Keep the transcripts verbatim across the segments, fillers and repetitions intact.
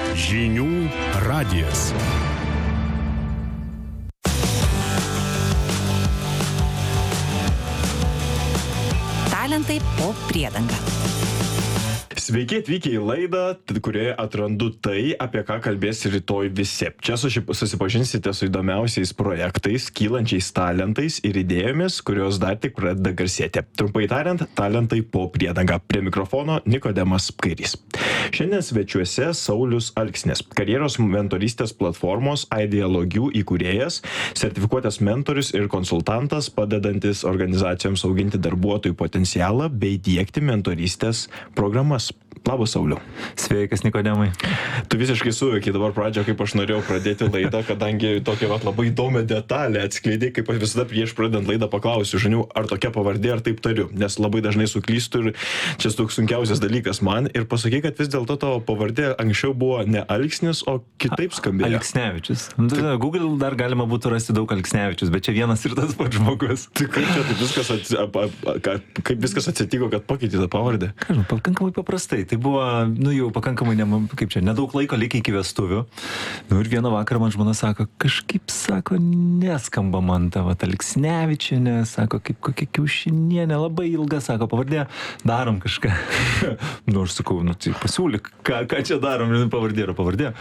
Žinių radijas. Talentai po priedanga. Sveiki atvykę į laidą, kurioje atrandu tai, apie ką kalbės rytoj visi. Čia susipažinsite su įdomiausiais projektais, kylančiais talentais ir idėjomis, kurios dar tik pradeda garsėti. Trumpai tariant, talentai po priedanga. Prie mikrofono Nikodemas Kairys. Šiandien svečiuose Saulius Alksnis, karjeros mentorystės platformos Idealogių įkūrėjas, sertifikuotas mentorius ir konsultantas, padedantis organizacijoms auginti darbuotojų potencialą bei diegti mentorystės programas. Labas, Sauliau. Sveikas, Nikodemai. Tu visiškai suvoki dabar pradžio, kaip aš norėjau pradėti laidą, kadangi tokia vat, labai įdomią detalę atskleidai, kaip aš visada prieš pradedant laidą paklausiu žinių, ar tokia pavardė, ar taip tariu, nes labai dažnai suklystu ir čia toks sunkiausias dalykas man. Ir pasakai, kad vis dėlto tavo pavardė anksčiau buvo ne Alksnis, o kitaip skambėjo. Alksnevičius. Google dar galima būtų rasti daug Alksnevičius, bet čia vienas ir tas pats žmogus. Tai kaip čia taip viskas, ats... kaip viskas atsitiko, kad pakeitė tą pavardę? Kažin, pakankamai paprastai. Tai buvo, nu jau pakankamai, ne, kaip čia, nedaug laiko likę iki vestuvių. Nu ir vieną vakarą man žmona sako, kažkaip, sako, neskamba man tavo Alksnevičienė, sako, kaip kokia kiaušinienė, labai ilga, sako, pavardė, darom kažką. Nu aš sakau, nu tai pasiūlyk, ką, ką čia darom, pavardė yra pavardė.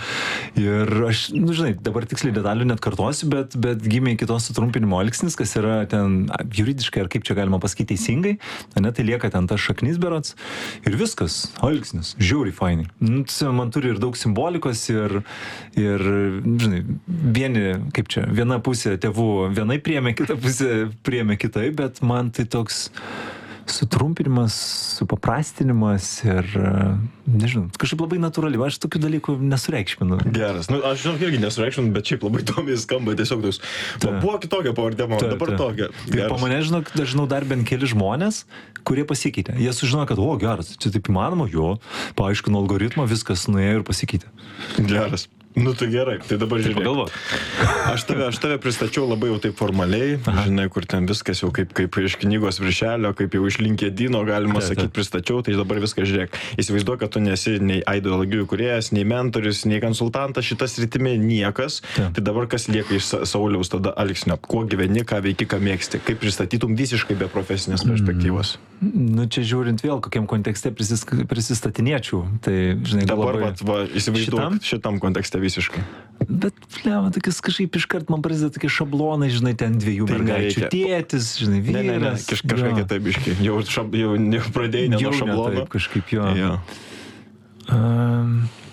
Ir aš, nu žinai, dabar tiksliai detalių net kartosiu, bet, bet gimė kitos sutrumpinimo Alksnis, kas yra ten juridiškai, ar kaip čia galima pasakyti teisingai, ne, tai lieka ten tas šaknis berods ir viskas. Alksnis, žiauriai fainai. Nu, man turi ir daug simbolikos ir, ir, žinai, vieni, kaip čia, viena pusė tėvų vienai priėmė, kita pusė priėmė kitai, bet man tai toks sutrumpinimas, supaprastinimas ir, nežinau, kažkaip labai natūraliai. Aš tokių dalykų nesureikšminu. Geras. Nu, aš žinau, irgi nesureikšminu, bet šiaip labai įdomiai skamba, tiesiog toks. Buvo kitokia pavardė, man dabar tokia. Ir po mane, žinau, aš žinau dar bent keli žmonės, kurie pasikeitė. Jie sužinojo, kad, o, geras, čia taip įmanoma, jo, paaiškino algoritmą, viskas nuėjo ir pasikeitė. Geras. Nu tai gerai, tai dabar žiūrėk. Pagalvok. Aš tave, aš tave pristačiau labai jau taip formaliai, Aha. žinai, kur ten viskas jau kaip, kaip iš knygos viršelio, kaip jau iš LinkedIno galima sakyti pristačiau, tai dabar viską žiūrėk. Įsivaizduoju, kad tu nesi nei Idealogių įkūrėjas, nei mentorius, nei konsultantas, šitas rytimi niekas. Ta. Tai dabar kas lieka iš Sauliaus tada Alksnio? Kuo gyveni, ką veiki, ką mėgsti? Kaip pristatytum visiškai be profesinės perspektyvos? Mm. Nu čia žiūrint vėl, kokiam kontekste prisis, prisistatinėčiau. Tai, žinai, dabar, labai... vat, va, įsivaizduok šitam, šitam kontekste visiškai. Bet, blema, tokius kažkaip iškart man prasideda tokie šablonai, žinai, ten dviejų tai mergaičių tėtis, žinai, vyras. Ne, ne, ne, kaž, kažką kitaip biškai. Jau, šab, jau, jau pradėjai ne nuo šablono. Taip, kažkaip jo. jo. Um,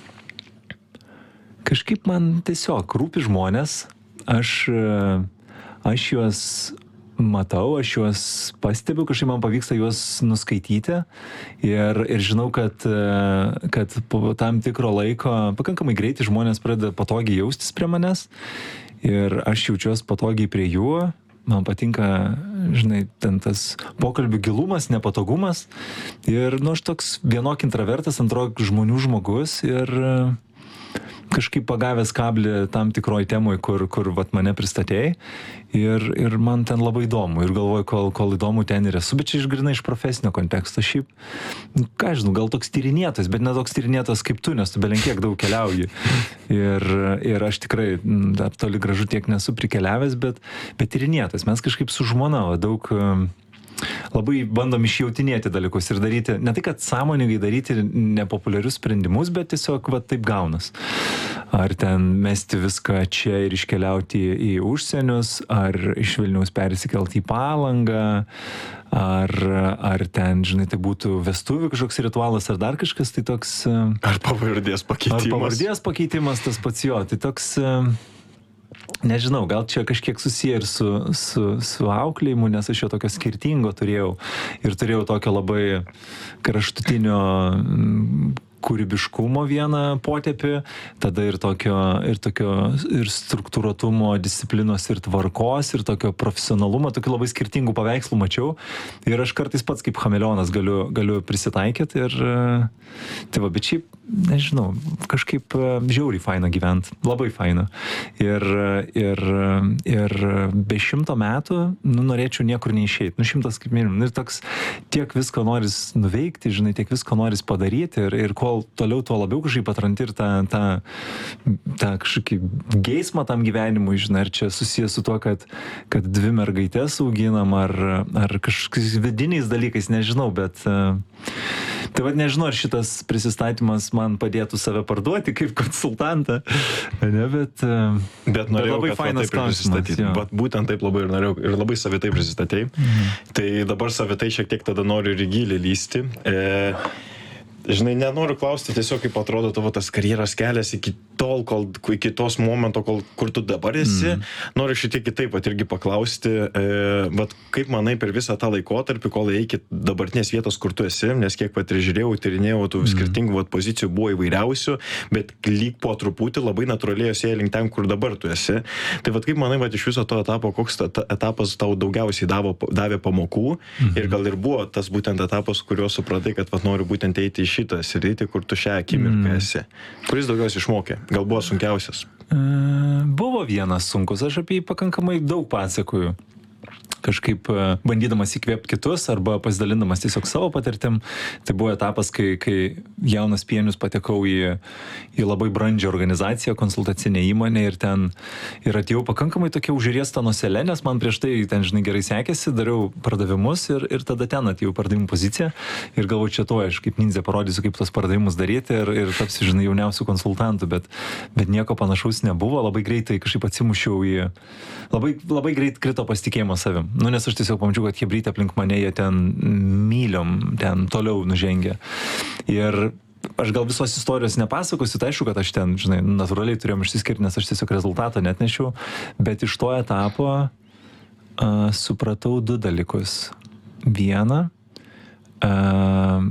kažkaip man tiesiog rūpi žmonės. Aš, aš juos matau, aš juos pastebiu, kažkaip man pavyksta juos nuskaityti ir, ir žinau, kad, kad po tam tikro laiko pakankamai greitai žmonės pradeda patogiai jaustis prie manęs ir aš jaučiuos patogiai prie jų. Man patinka, žinai, ten tas pokalbių gilumas, nepatogumas ir, nu, aš toks vienok intravertas, antrok žmonių žmogus ir kažkaip pagavęs kablį tam tikroj temoj, kur, kur vat, mane pristatėjai ir, ir man ten labai įdomu ir galvoju, kol, kol įdomu ten ir esu, bet čia išgrina iš profesinio konteksto. Šiaip, ką žinau, gal toks tyrinėtas, bet ne toks tyrinėtas kaip tu, nes tu belenkiek daug keliauji ir, ir aš tikrai dar toli gražu tiek nesu prikeliavęs, bet, bet tyrinėtas. Mes kažkaip su žmona daug... labai bandom išjautinėti dalykus ir daryti, ne tai, kad sąmoningai daryti nepopuliarius sprendimus, bet tiesiog va taip gaunas. Ar ten mesti viską čia ir iškeliauti į užsienius, ar iš Vilniaus persikelti į Palangą, ar, ar ten, žinai, tai būtų vestuvių kažkoks ritualas, ar dar kažkas, tai toks... Ar pavardės pakeitimas. Ar pavardės pakeitimas, tas pats jo, tai toks... Nežinau, gal čia kažkiek susiję ir su, su, su auklėjimu, nes aš jo tokio skirtingo turėjau ir turėjau tokio labai kraštutinio kūrybiškumo vieną potėpį, tada ir tokio, ir tokio ir struktūruotumo, disciplinos ir tvarkos, ir tokio profesionalumo, tokių labai skirtingų paveikslų mačiau. Ir aš kartais pats kaip chameleonas galiu, galiu prisitaikyti ir tai va, bet šiaip, nežinau, kažkaip žiauriai faina gyvent, labai faina. Ir, ir, ir be šimto metų, nu, norėčiau niekur neišeiti. Nu, šimtas kaip minimum. Ir toks tiek visko noris nuveikti, žinai, tiek visko noris padaryti ir, ir kol kuo toliau, tuo labiau kažkaip atrandi ir tą, tą, tą kažkokį geismą tam gyvenimui, žinai, ar čia susijęs su tuo, kad, kad dvi mergaitės auginam, ar, ar kažkokiais vidiniais dalykais, nežinau, bet tai vad nežinau, ar šitas prisistatymas man padėtų save parduoti kaip konsultantą, ne, bet, bet norėjau, bet labai fainas klausimas. Bet būtent taip labai ir norėjau, ir labai savitai prisistatei. Mhm. Tai dabar savitai šiek tiek tada noriu ir į gilį lysti. E, žinai, nenoriu klausti tiesiog, kaip atrodo tavo tas karjeros kelias iki tol, kol, iki tos momento, kol, kur tu dabar esi. Mm. Noriu šiek tiek kitaip pat irgi paklausti, e, bet kaip manai per visą tą laikotarpį, kol iki dabartinės vietos, kur tu esi, nes kiek pat ir žiūrėjau, tyrinėjau, tų mm. skirtingų vat, pozicijų buvo įvairiausių, bet lyg po truputį labai natūraliai ėjo link ten, kur dabar tu esi. Tai vat kaip manai, vat, iš viso to etapo, koks ta, ta, etapas tau daugiausiai davo, davė pamokų mm. ir gal ir buvo tas būtent etapas, kurio supratai, kad vat, noriu būtent eiti į šitą sritį, kur tu šią akimirką mm. esi. Kuris daugiausiai išmokė? Gal buvo sunkiausias? E, buvo vienas sunkus, aš apie jį pakankamai daug pasakoju. Kažkaip bandydamas įkvėpti kitus arba pasidalindamas tiesiog savo patirtim. Tai buvo etapas, kai, kai jaunas pienius patekau į, į labai brandžią organizaciją, konsultacinę įmonę ir ten ir atėjau pakankamai tokia užriesta noselė, nes man prieš tai ten, žinai, gerai sekėsi, dariau pardavimus ir, ir tada ten atėjau pardavimų poziciją ir galvoju, čia to aš kaip nindzė parodysiu, kaip tos pardavimus daryti ir, ir tapsiu, žinai, jauniausių konsultantų, bet, bet nieko panašaus nebuvo, labai greitai kažkaip atsimušiau į, labai, labai greit krito pasitikėjimas savim. Nu, nes aš tiesiog pamačiau, kad hebrytė aplink mane, jie ten myliom, ten toliau nužengė. Ir aš gal visos istorijos nepasakosiu, tai aišku, kad aš ten, žinai, natūraliai turėjom išsiskirti, nes aš tiesiog rezultatą net nešiau, bet iš to etapo uh, supratau du dalykus. Vieną, uh,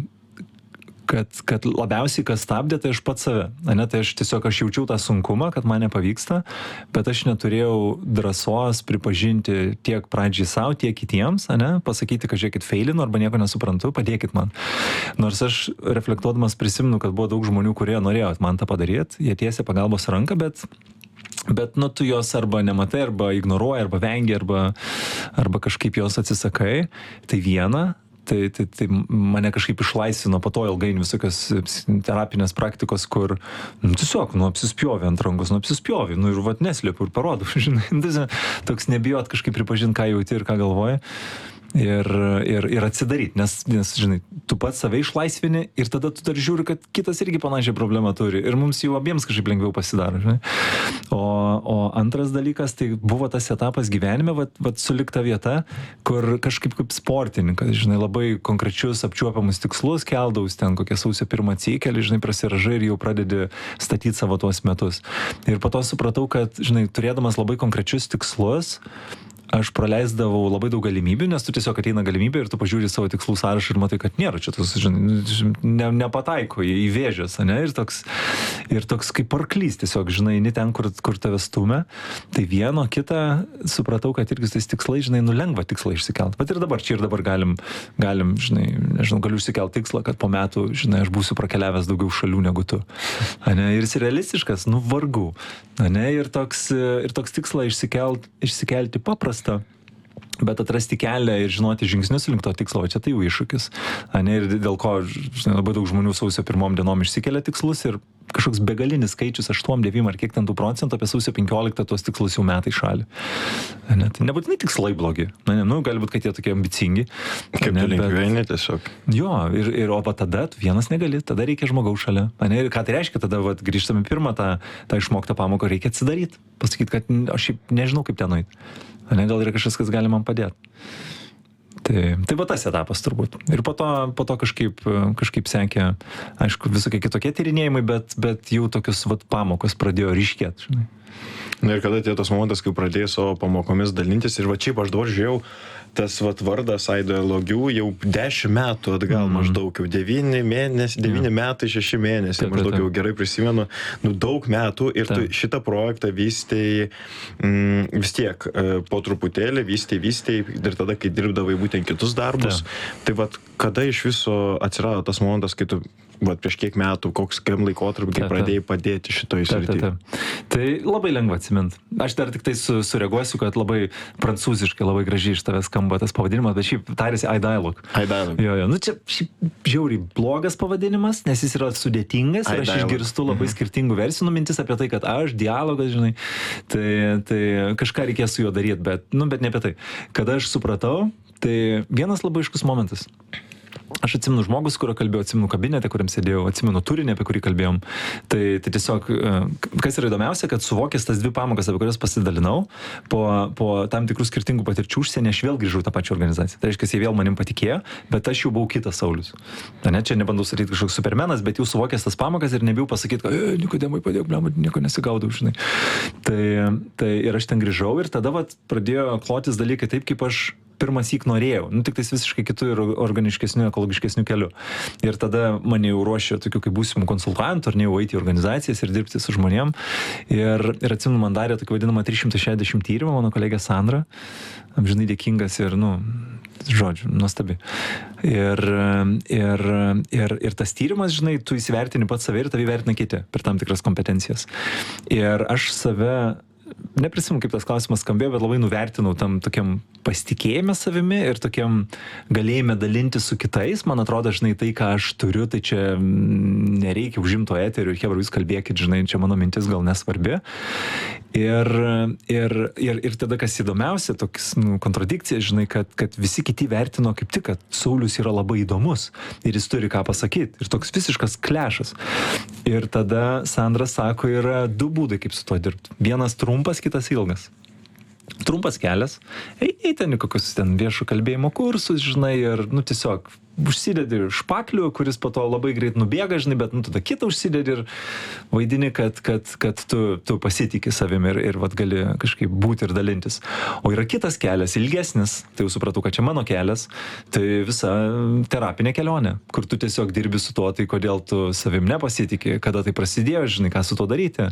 kad, kad labiausiai kas stabdė, tai aš pats save. Ne, tai aš tiesiog aš jaučiau tą sunkumą, kad man nepavyksta, bet aš neturėjau drąsos pripažinti tiek pradžiai savo, tiek kitiems, ne, pasakyti, kad žiūrėkit, feilinu arba nieko nesuprantu, padėkit man. Nors aš reflektuodamas prisimenu, kad buvo daug žmonių, kurie norėjo man tą padaryti, jie tiesė pagalbos ranką, bet Bet, nu, tu jos arba nematai, arba ignoruoji, arba vengi, arba, arba kažkaip jos atsisakai. Tai viena. Tai, tai, tai mane kažkaip išlaisvino po to ilgainiui visokios terapinės praktikos, kur nu, tiesiog, nu, apsispjovė ant rankos, nu, apsispjovė, nu, ir vat neslėpiu ir parodau, žinai, toks nebijot kažkaip pripažinti, ką jauti ir ką galvoji. Ir, ir, ir atsidaryti, nes, nes, žinai, tu pats save išlaisvini ir tada tu dar žiūri, kad kitas irgi panašią problemą turi ir mums jau abiems kažkaip lengviau pasidaro, žinai. O, o antras dalykas, tai buvo tas etapas gyvenime, vat, vat sulikta vieta, kur kažkaip kaip sportininkas, žinai, labai konkrečius apčiuopiamus tikslus keldaus, ten kokie sausio pirmą atsikeli, žinai, prasiražai ir jau pradedi statyti savo tuos metus. Ir po to supratau, kad, žinai, turėdamas labai konkrečius tikslus, aš praleisdavau labai daug galimybių, nes tu tiesiog ateina galimybė ir tu pažiūri savo tikslų sąrašą ir matai, kad nėra čia, tas, žinai, ne, nepataiko į vėžės, ne, ir toks, ir toks kaip arklys tiesiog, žinai, ne ten, kur, kur tave stumia. Tai vieno, kitą supratau, kad irgi tais tikslai, žinai, nu lengva tikslą išsikelt. Bet ir dabar, čia ir dabar galim, galim, žinai, nežinau, galiu išsikelt tikslą, kad po metų, žinai, aš būsiu prakeliavęs daugiau šalių negu tu. Ne, ir jis realistiškas, nu vargu. Ne, ir toks, ir toks tikslą išsikelt, išsikelti paprasta. Bet atrasti kelią ir žinoti žingsnius link to tikslo, va čia tai jau iššūkis. Ne, ir dėl ko, žinai, labai daug žmonių sausio pirmom dienom išsikelia tikslus ir kažkoks begalinis skaičius, aštuom, devyni ar kiek ten tų procentų, apie sausio penkioliktą tuos tikslus jau metai šalį. Ne, tai nebūtinai tikslai blogi. Ne, nu, gali būti, kad jie tokie ambicingi. Kaip tu lengviai, tiesiog. Jo, ir, ir o va tada tu vienas negali, tada reikia žmogaus šalia. Ne, ir ką tai reiškia, tada va, grįžtame pirmą tą, tą išmoktą pamoką, reikia atsidaryti. Pasakyti, kad aš šiaip nežinau, kaip ten nueiti. Ne, gal yra kažkas, kas gali man padėti. Tai, tai va tas etapas turbūt. Ir po to, po to kažkaip, kažkaip sekė, aišku, visokie kitokie tyrinėjimai, bet, bet jau tokius vat, pamokos pradėjo ryškėti, žinai. Na ir kada atėjo tas momentas, kai pradėjai savo pamokomis dalintis ir va čia aš dabar žiūrėjau, tas vat vardas ideologių jau dešimt metų atgal mm. maždaug, jau devyni mėnesiai, devyni yeah. metai, šeši mėnesiai, taip, maždaug taip, taip. Jau gerai prisimenu, nu daug metų ir taip. Tu šitą projektą vystei mm, vis tiek po truputėlį, vystei, vystei ir tada, kai dirbdavai būtent kitus darbus, taip. Tai vat kada iš viso atsirado tas momentas, kai tu vat prieš kiek metų, koks kiek laikotarpį, kai pradėjai padėti šitoj srityje? Tai labai lengva atsimint. Aš dar tik tai su, sureaguosiu, kad labai prancūziškai, labai gražiai iš tavęs skamba tas pavadinimas, bet šiaip tarėsi iDialog. iDialog. Jo, jo. Nu čia šiaip žiauriai blogas pavadinimas, nes jis yra sudėtingas ir aš išgirstu labai skirtingų versijų, nu mintis apie tai, kad aš dialogas, žinai, tai, tai kažką reikės su juo daryti, bet, nu, bet ne apie tai. Kada aš supratau, tai vienas labai aiškus momentas. Aš atsimenu žmogus, kurio kalbėjau, atsimenu kabinete, kuriam sėdėjau, atsimenu turinį, apie kurį kalbėjom. Tai, tai tiesiog, kas yra įdomiausia, kad suvokęs tas dvi pamokas, apie kurias pasidalinau, po, po tam tikrų skirtingų patirčių užsienį, aš vėl grįžau tą pačią organizaciją. Tai reiškia, jie vėl manim patikėjo, bet aš jau buvau kitas Saulius. Ta ne, čia nebandau sakyti kažkoks supermenas, bet jau suvokęs tas pamokas ir nebijau pasakyti, kad, e, Nikodemai, padėk, blem, nieko nesigaudau, žinai. Tai, tai ir aš ten grįžau ir tada vat, pradėjo klotis dalykai taip, kaip aš pirmas syk norėjau, nu tik tais visiškai kitų ir organiškesnių, ekologiškesnių kelių. Ir tada mane jau ruošė tokių kaip būsimų konsultantų, ar ne jau eiti į organizacijas ir dirbti su žmonėm. Ir, ir atsimenu, man darė tokį vadinamą trys šimtai šešiasdešimt tyrimą, mano kolegė Sandra, amžinai dėkingas ir, nu, žodžiu, nuostabi. Ir, ir, ir, ir tas tyrimas, žinai, tu įsivertini pats save ir tavį vertina kiti per tam tikras kompetencijas. Ir aš save, neprisimenu, kaip tas klausimas skambėjo, bet labai nuvertinau tam tokiam pasitikėjime savimi ir tokiam galėjime dalinti su kitais. Man atrodo, žinai, tai, ką aš turiu, tai čia nereikia užimto eterio ir hebra, jūs kalbėkit, žinai, čia mano mintis gal nesvarbi. Ir, ir, ir, ir tada, kas įdomiausia, toks, nu, kontradikcija, žinai, kad, kad visi kiti vertino kaip tik, kad Saulius yra labai įdomus ir jis turi ką pasakyti. Ir toks visiškas klešas. Ir tada Sandra sako, yra du būdai, kaip su to dirbti. Vienas trumpas, kitas ilgas. Trumpas kelias, eini ten į kokius ten viešo kalbėjimo kursus, žinai, ir, nu, tiesiog užsidedi špaklių, kuris po to labai greit nubėga, žinai, bet, nu, tada kitą užsidedi ir vaidini, kad, kad, kad tu, tu pasitiki savimi ir, ir vat, gali kažkaip būti ir dalintis. O yra kitas kelias, ilgesnis, tai jau supratau, kad čia mano kelias, tai visa terapinė kelionė, kur tu tiesiog dirbi su tuo, tai kodėl tu savim nepasitiki, kada tai prasidėjo, žinai, ką su tuo daryti.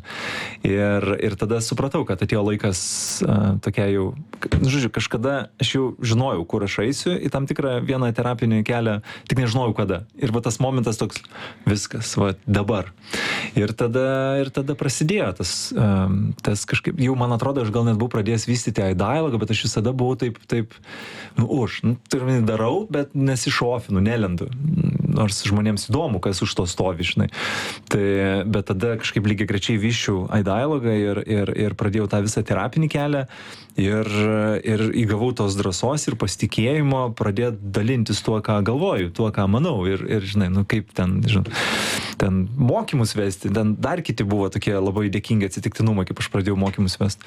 Ir, ir tada supratau, kad atėjo laikas uh, tokia jau, nu, žodžiu, kažkada aš jau žinojau, kur aš eisiu į tam tikrą vieną terapinį kelią, tik nežinojau kada. Ir va tas momentas toks, viskas, va dabar. Ir tada, ir tada prasidėjo tas, um, tas kažkaip, jau man atrodo, aš gal net buvau pradėjęs vystyti iDialogą, bet aš visada buvau taip, taip, nu, už, nu, tai darau, bet nesišofinu, nelendu. Nors žmonėms įdomu, kas už to stovi, žinai. Tai, bet tada kažkaip lygiai grečiai vyščiau iDialogą ir, ir, ir pradėjau tą visą terapinį kelią ir, ir įgavau tos drąsos ir pasitikėjimo pradėti dalintis tuo, ką galvoju, tuo, ką manau. Ir, ir žinai, nu kaip ten, žinai, ten mokymus vesti, ten dar kiti buvo tokie labai dėkingi atsitiktinumai, kaip aš pradėjau mokymus vesti.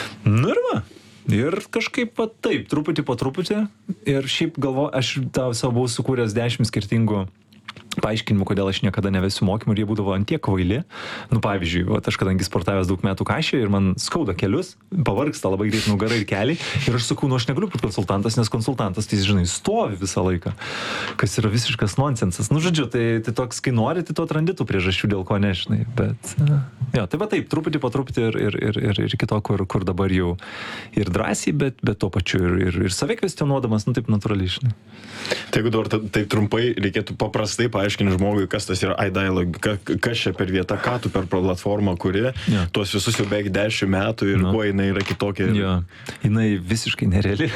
Nu ir va. Ir kažkaip va taip, truputį po truputį. Ir šiaip galvo, aš tą savo buvau sukūręs dešimt skirtingų paaiškinimų, kodėl aš niekada nevesiu mokymų ir jie būdavo antiek kvaili. Nu, pavyzdžiui, va, aš kadangi sportavęs daug metų kašė ir man skauda kelius, pavargsta labai greit nugara ir keliai ir aš sakau, nu aš negaliu būti konsultantas, nes konsultantas, tai žinai, stovi visą laiką, kas yra visiškas nonsensas. Nu, žodžiu, tai, tai toks, kai nori, tai tu atrandi tų priežasčių, dėl ko nežinai, bet, jo, tai va taip, truputį po truputį ir, ir, ir, ir, ir kito, kur, kur dabar jau ir drąsiai, bet, bet tuo pačiu ir, ir, ir save kvestionuodamas, nu taip natūraliai, žinai. Tai jeigu dabar taip trumpai reikėtų paprastai paaiškinti žmogui, kas tas yra iDialog, ka, kas čia per vieta, ką tu per platformą kuri, ja. Tuos visus jau beveik dešimt metų ir no. Kuo jinai yra kitokia. Ir... Ja. Jinai visiškai nereali.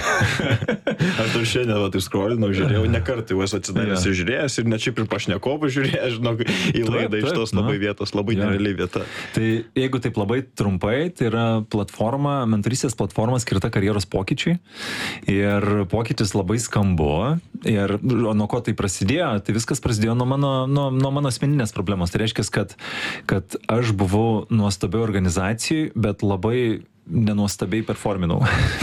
Aš dar šiandien va, tai skrolinau, žiūrėjau, ne kartą jau esu atsidaręs ir žiūrėjęs ir net šiaip ir pašnekovų žiūrėjęs, žinok, į laidą iš tos labai vietos, labai ja. Nerealiai vieta. Tai jeigu taip labai trumpai, tai yra platforma, mentorystės platforma skirta karjeros pokyčiui ir pokytis labai skambu. Ir nuo ko tai prasidėjo, tai viskas prasidėjo nuo mano, nuo, nuo mano asmeninės problemos. Tai reiškia, kad, kad aš buvau nuostabioj organizacijai, bet labai nenuostabiai performinau.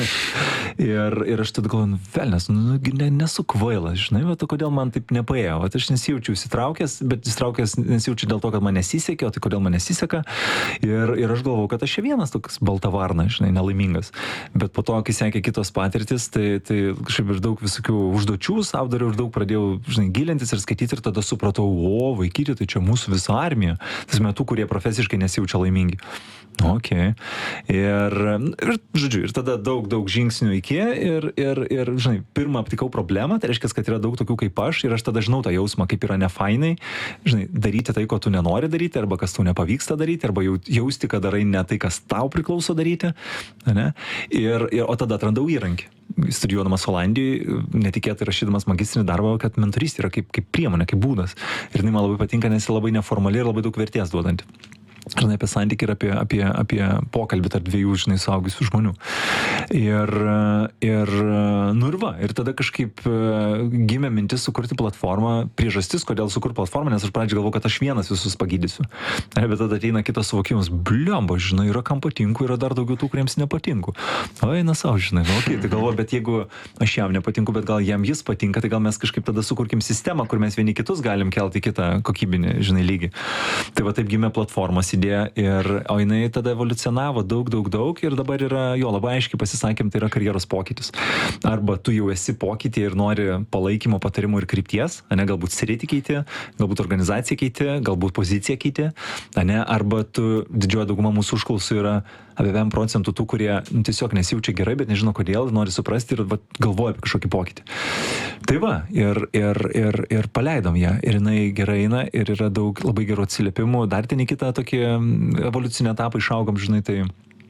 ir, ir aš tada galvoju, velnes, nu, ne, nesu kvailas, žinai, bet kodėl man taip nepaėjo. Vat aš nesijaučiu įsitraukęs, bet įsitraukęs nesijaučiu dėl to, kad man nesisekė, o tai kodėl man nesiseka. Ir, ir aš galvoju, kad aš čia vienas toks baltavarna, žinai, nelaimingas. Bet po to, kai sekė kitos patirtis, tai, tai kažkaip ir daug visokių užduočių sau dariau ir daug pradėjau, žinai, gilintis ir skaityti ir tada supratau, o, vaikyti, tai čia mūsų visa armija. Tas metu, kurie profesiškai nesijaučia laimingi. Ok. Ir, ir, žodžiu, ir tada daug, daug žingsnių iki ir, ir, ir, žinai, pirmą aptikau problemą, tai reiškia, kad yra daug tokių kaip aš ir aš tada žinau tą jausmą, kaip yra nefainai, žinai, daryti tai, ko tu nenori daryti, arba kas tau nepavyksta daryti, arba jausti, kad darai ne tai, kas tau priklauso daryti, ne? Ir, ir, o tada atrandau įrankį. Studijuodamas Olandijai, netikėtai rašydamas magistrinį darbą, kad mentorystė yra kaip, kaip priemonė, kaip būdas. Ir jinai man labai patinka, nes ji labai neformali ir labai daug vertės duodanti. Žinai, apie santykį ir apie, apie, apie pokalbį tarp dviejų, žinai, suaugusių žmonių. Ir, ir, nu ir va, ir tada kažkaip gimė mintis sukurti platformą, priežastis, kodėl sukurti platformą, nes aš pradžiai galvoju, kad aš vienas visus pagydysiu. Bet tada ateina kitas suvokimas, bliamba, žinai, yra kam patinku, yra dar daugiau tų, kuriems nepatinku. O eina savo, žinai, nu, okay, tai galvoju, bet jeigu aš jam nepatinku, bet gal jam jis patinka, tai gal mes kažkaip tada sukurkim sistemą, kur mes vieni kitus galim kelti į kitą kokybinį, žinai, lygį. Tai va taip gimė platformos idėja ir, o jinai tada evoliucionavo daug, daug, daug ir dabar yra, jo, labai aiškiai pasisakėm, tai yra karjeros pokytis. Arba tu jau esi pokytį ir nori palaikymo, patarimų ir krypties, ane, galbūt sritį keiti, galbūt organizaciją keiti, galbūt poziciją keiti, ane, arba tu, didžioji dauguma mūsų užklausų yra apie vieną procentų tų, kurie nu, tiesiog nesijaučia gerai, bet nežino kodėl, nori suprasti ir va, galvoja apie kažkokį pokytį. Tai va, ir, ir, ir, ir paleidom ją, ir jinai gerai eina, ir yra daug labai gerų atsiliepimų, dar ten į kitą tokį evoliucinį etapą išaugom, žinai, tai,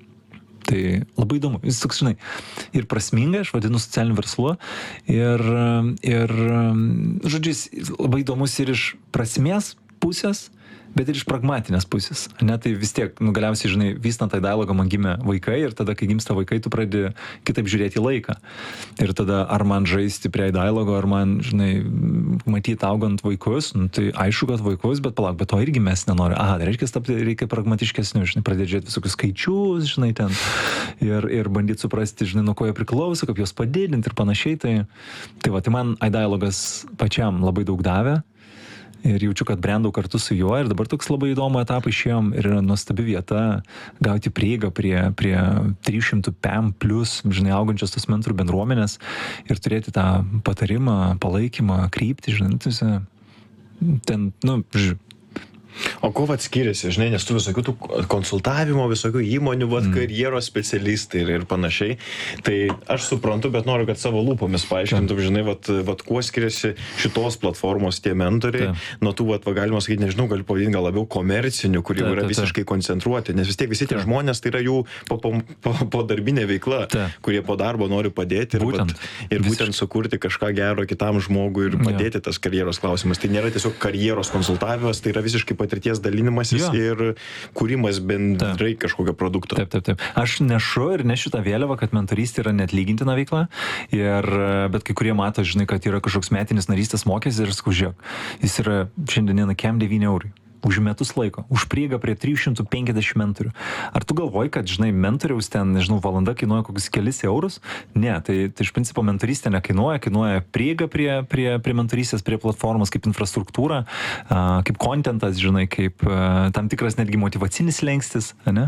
tai labai įdomu, jis toks, žinai, ir prasminga, aš vadinu socialiniu verslu, ir, ir žodžiu, jis labai įdomus ir iš prasmės pusės, bet ir iš pragmatinės pusės. Ne, tai vis tiek, nu, galiausiai, žinai, vystant tą dialogą man gimė vaikai ir tada, kai gimsta vaikai, tu pradedi kitaip žiūrėti į laiką. Ir tada, ar man žaisti prie dialogo, ar man, žinai, matyti augant vaikus, nu, tai aišku, kad vaikus, bet palauk, bet to irgi mes nenorime. Aha, tai reiškia, tapti, reikia pragmatiškesnių, žinai, pradėti žiūrėti visokius skaičius, žinai, ten. Ir, ir bandyti suprasti, žinai, nuo ko jie priklauso, kaip juos padidinti ir panašiai. Tai, tai va, tai man iDialogas pačiam labai daug davė. Ir jaučiu, kad brandau kartu su juo ir dabar toks labai įdomu etapą išėjom ir yra nuostabi vieta gauti prieigą prie, prie trys šimtai P E M plus, žinai, augančios tos mentorių bendruomenės ir turėti tą patarimą, palaikymą, kryptį, žinai, ten, nu, žiūrėjau. O ko vat skiriasi, žinai, nes tu visokių tų konsultavimo, visokių įmonių, vat mm. karjeros specialistai ir, ir panašiai. Tai aš suprantu, bet noriu, kad savo lūpomis paaiškintum, žinai, vat, vat kuo skiriasi šitos platformos tie mentoriai, ta. Nuo tų, vat, va, galima sakyti, nežinau, galiu pavadinti gal labiau komercinių, kurie ta, ta, yra ta. visiškai koncentruoti, nes vis tiek visi tie ta. žmonės, tai yra jų po, po, po, po darbinė veikla, ta. kurie po darbo nori padėti ir būtent, vat, ir būtent sukurti kažką gero kitam žmogui ir padėti ja. tas karjeros klausimas. Tai nėra tiesiog karjeros konsultavimas, tai yra visiškai patirties dalinimasis jo. ir kūrimas bendrai taip. kažkokio produkto. Taip, taip, taip. Aš nešu ir nešiu tą vėliavą, kad mentorystė yra neatlygintina veikla, ir, bet kai kurie mato, žinai, kad yra kažkoks metinis narystės mokestis ir sakau, žiūrėk, jis yra šiandieną kem devyni eurai. Už metus laiko, už prieigą prie trijų šimtų penkiasdešimt mentorių. Ar tu galvoji, kad, žinai, mentoriaus ten, nežinau, valanda kainuoja kokius kelis eurus? Ne, tai, tai iš principo mentorystė nekainuoja, kainuoja prieiga prie, prie, prie mentorystės, prie platformos kaip infrastruktūra, kaip kontentas, žinai, kaip tam tikras netgi motivacinis lengstis, ne?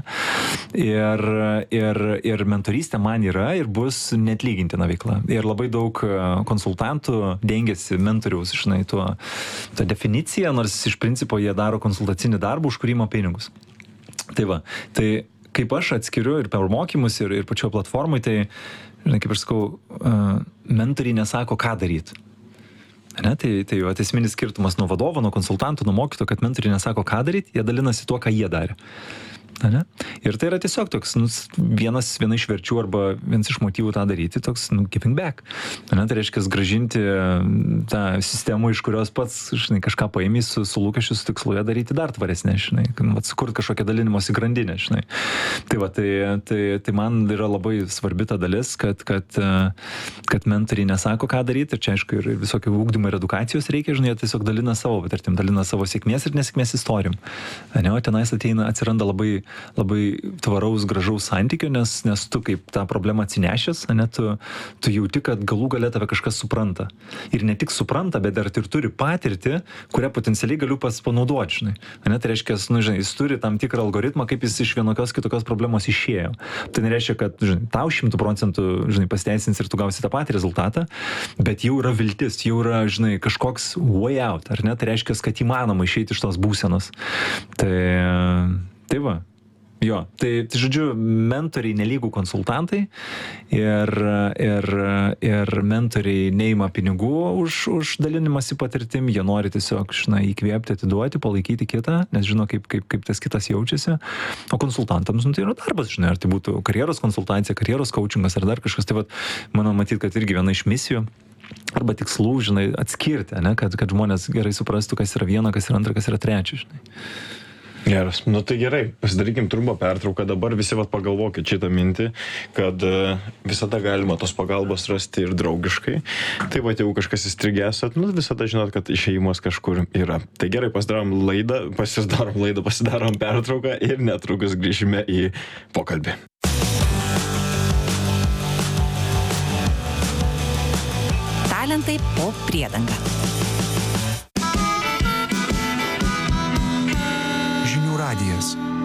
Ir, ir, ir mentorystė man yra ir bus neatlygintina veikla. Ir labai daug konsultantų dengiasi mentoriaus, žinai, tuo, tą definiciją, nors iš principo jie daro konsultacinį darbą, už kurį ima pinigus. Tai va, tai kaip aš atskiriu ir per mokymus, ir, ir pačioje platformai, tai, žinai, kaip aš sakau, uh, mentoriai nesako, ką daryti. Ne, tai, tai jo, esminis skirtumas nuo vadovo, nuo konsultantų, nuo mokyto, kad mentoriai nesako, ką daryti, jie dalinasi tuo, ką jie darė. Ne? Ir tai yra tiesiog toks, nu, vienas, viena iš verčių arba vienas iš motyvų tą daryti, toks, nu, giving back. Ne? Tai reiškia gražinti tą sistemą, iš kurios pats, žinai, kažką paėmė su, su lūkesčiu, su tikslu ją daryti dar tvaresnė, žinai, kad sukurti kažkokią dalinimosi grandinę, žinai. Tai va, tai, tai, tai man yra labai svarbi ta dalis, kad, kad, kad mentoriai nesako, ką daryti, ir čia, aišku, ir visokių ugdymo ir edukacijos reikia, žinai, jie tiesiog dalina savo patirtim, dalina savo sėkmės ir nesėkmės istorijom. Ne? O tenais ateina, atsiranda labai labai tvaraus, gražaus santykio, nes, nes tu kaip tą problemą atsinešęs, ne, tu, tu jauti, kad galų gale tave kažkas supranta. Ir ne tik supranta, bet dar ir turi patirtį, kurią potencialiai galiu pas panaudoti, žinai. Ne, tai reiškia, nu, žinai, jis turi tam tikrą algoritmą, kaip jis iš vienokios kitokios problemos išėjo. Tai nereiškia, kad, žinai, tau šimtų procentų, žinai, pasiteisins ir tu gausi tą patį rezultatą, bet jau yra viltis, jau yra, žinai, kažkoks way out, ar ne? Tai reiškia, kad įmanoma išeiti iš tos būsenos. Tai, tai va. Jo, Jo, tai, tai žodžiu, mentoriai nelygų konsultantai ir, ir, ir mentoriai neima pinigų už, už dalinimąsi patirtim, jie nori tiesiog, žinai, įkvėpti, atiduoti, palaikyti kitą, nes žino, kaip, kaip, kaip tas kitas jaučiasi. O konsultantams, nu, tai yra darbas, žinai, ar tai būtų karjeros konsultacija, karjeros coachingas ar dar kažkas, tai vat, mano matyt, kad irgi viena iš misijų arba tikslų, žinai, atskirti, ne, kad, kad žmonės gerai suprastų, kas yra viena, kas yra antra, kas yra trečia, žinai. Geras, nu tai gerai, pasidarykim trumpą pertrauką, dabar visi vat pagalvokit šitą mintį, kad visada galima tos pagalbos rasti ir draugiškai, tai vat jeigu kažkas įstrigęsat, nu visada žinot, kad išėjimas kažkur yra. Tai gerai, pasidarom laidą, pasidarom laidą, pasidarom pertrauką ir netrukus grįžime į pokalbį. Talentai po priedanga. Žinių radijas.